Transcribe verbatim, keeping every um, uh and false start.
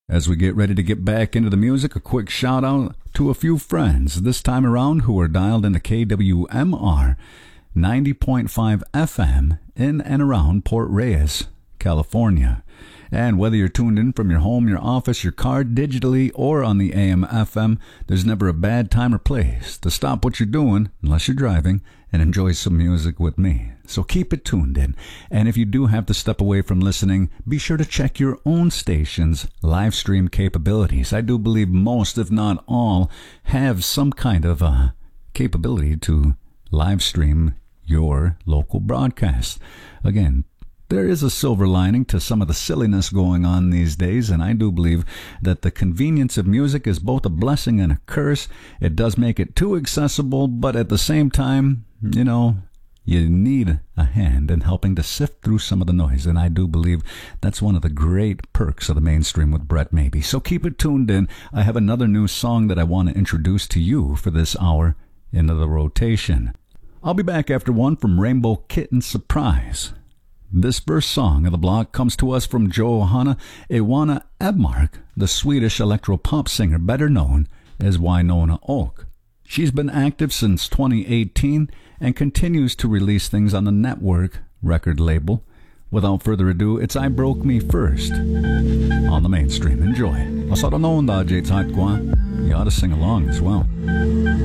As we get ready to get back into the music, a quick shout out to a few friends, this time around who are dialed into K W M R ninety point five F M in and around Port Reyes, California. And whether you're tuned in from your home, your office, your car, digitally, or on the A M F M, there's never a bad time or place to stop what you're doing, unless you're driving, and enjoy some music with me. So keep it tuned in. And if you do have to step away from listening, be sure to check your own station's live stream capabilities. I do believe most, if not all, have some kind of uh, capability to live stream your local broadcast. Again, there is a silver lining to some of the silliness going on these days, and I do believe that the convenience of music is both a blessing and a curse. It does make it too accessible, but at the same time, you know, you need a hand in helping to sift through some of the noise, and I do believe that's one of the great perks of the mainstream with Brett Maybe. So keep it tuned in. I have another new song that I want to introduce to you for this hour into the rotation. I'll be back after one from Rainbow Kitten Surprise. This first song of the block comes to us from Johanna Ewana Ebmark, the Swedish electro-pop singer better known as Winona Oak. She's been active since twenty eighteen and continues to release things on the Network record label. Without further ado, it's I Broke Me First on the mainstream. Enjoy. You ought to sing along as well.